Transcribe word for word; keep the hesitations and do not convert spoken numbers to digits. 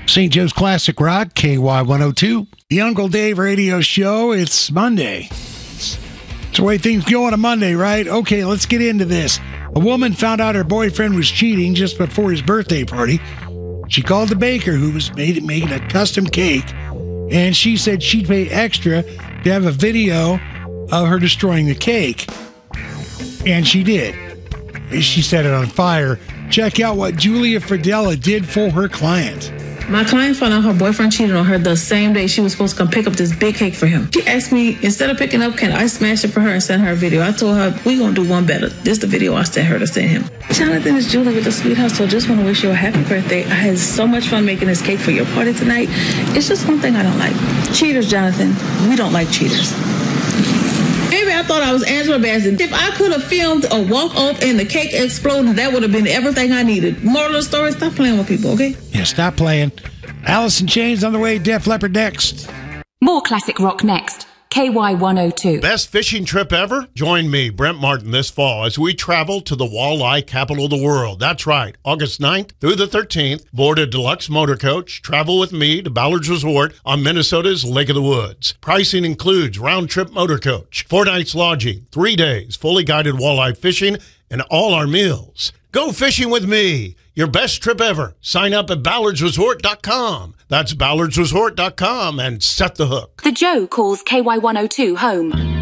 Saint Joe's Classic Rock, K Y one oh two. The Uncle Dave radio show. It's Monday. It's the way things go on a Monday, right? Okay, let's get into this. A woman found out her boyfriend was cheating just before his birthday party. She called the baker who was made, making a custom cake, and she said she'd pay extra to have a video of her destroying the cake. And she did. She set it on fire. Check out what Julia Fridella did for her client. My client found out her boyfriend cheated on her the same day she was supposed to come pick up this big cake for him. She asked me, instead of picking up, can I smash it for her and send her a video? I told her, we gonna do one better. This is the video I sent her to send him. Jonathan, it's Julie with the Sweet House, so just want to wish you a happy birthday. I had so much fun making this cake for your party tonight. It's just one thing I don't like. Cheaters, Jonathan. We don't like cheaters. Maybe I thought I was Angela Bassett. If I could have filmed a walk-off and the cake exploded, that would have been everything I needed. Moral of the story, stop playing with people, okay? Yeah, stop playing. Alice in Chains on the way, Def Leppard next. More classic rock next. K Y one oh two. Best fishing trip ever? Join me, Brent Martin, this fall as we travel to the walleye capital of the world. That's right, August ninth through the thirteenth. Board a deluxe motor coach. Travel with me to Ballard's Resort on Minnesota's Lake of the Woods. Pricing includes round-trip motor coach, four nights lodging, three days, fully guided walleye fishing, and all our meals. Go fishing with me. Your best trip ever. Sign up at ballards resort dot com. That's ballards resort dot com and set the hook. The Joe calls K Y one oh two home.